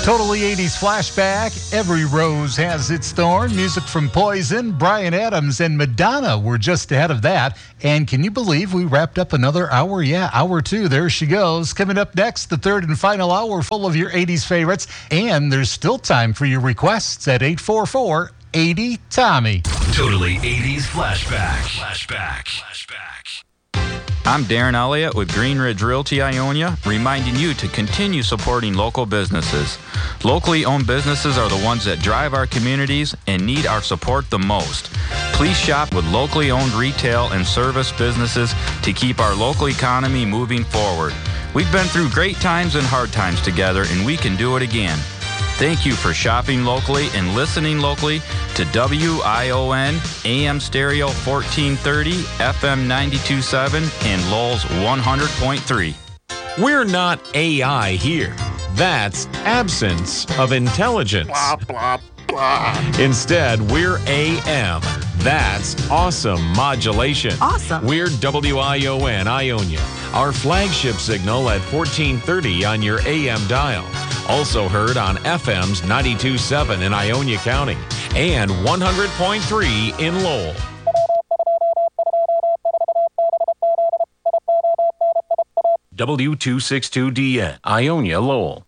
Totally 80s flashback. Every rose has its thorn. Music from Poison, Bryan Adams, and Madonna were just ahead of that. And can you believe we wrapped up another hour? Yeah, hour 2. There she goes. Coming up next, the third and final hour full of your 80s favorites. And there's still time for your requests at 844-80-TOMMY. Totally 80s flashback. I'm Darren Elliott with Green Ridge Realty Ionia, reminding you to continue supporting local businesses. Locally owned businesses are the ones that drive our communities and need our support the most. Please shop with locally owned retail and service businesses to keep our local economy moving forward. We've been through great times and hard times together, and we can do it again. Thank you for shopping locally and listening locally to WION, AM Stereo 1430, FM 92.7, and Lowell's 100.3. We're not AI here. That's absence of intelligence. Blah, blah, blah. Instead, we're AM. That's awesome modulation. Awesome. We're WION Ionia. Our flagship signal at 1430 on your AM dial. Also heard on FM's 92.7 in Ionia County and 100.3 in Lowell. W262DN, Ionia, Lowell.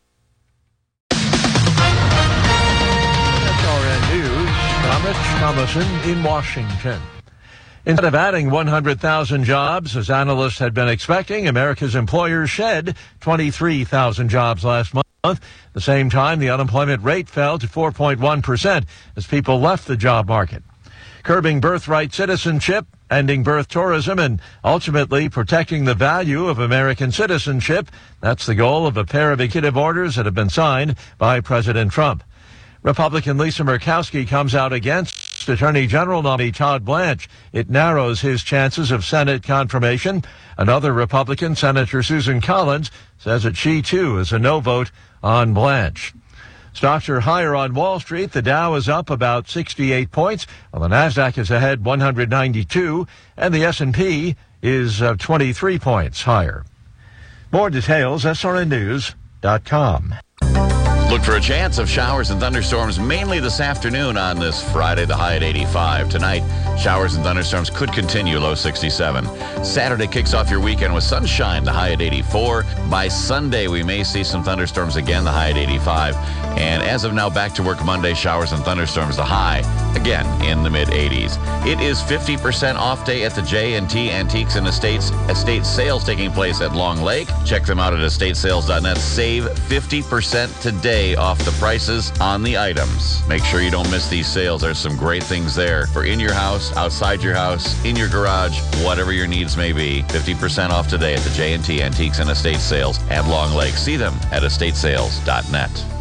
SRN News, Thomas Thomason in Washington. Instead of adding 100,000 jobs, as analysts had been expecting, America's employers shed 23,000 jobs last month. At the same time, the unemployment rate fell to 4.1% as people left the job market. Curbing birthright citizenship, ending birth tourism, and ultimately protecting the value of American citizenship. That's the goal of a pair of executive orders that have been signed by President Trump. Republican Lisa Murkowski comes out against Attorney General nominee Todd Blanche. It narrows his chances of Senate confirmation. Another Republican, Senator Susan Collins, says that she, too, is a no vote on Blanche. Stocks are higher on Wall Street. The Dow is up about 68 points, while the Nasdaq is ahead 192, and the S&P is 23 points higher. More details, srnnews.com. Look for a chance of showers and thunderstorms mainly this afternoon on this Friday, the high at 85. Tonight, showers and thunderstorms could continue, low 67. Saturday kicks off your weekend with sunshine, the high at 84. By Sunday, we may see some thunderstorms again, the high at 85. And as of now, back to work Monday, showers and thunderstorms, the high again in the mid-80s. It is 50% off day at the J&T Antiques and Estates estate sales taking place at Long Lake. Check them out at estatesales.net. Save 50% today off the prices on the items. Make sure you don't miss these sales. There's some great things there for in your house, outside your house, in your garage, whatever your needs may be. 50% off today at the J&T Antiques and Estate Sales at Long Lake. See them at estatesales.net.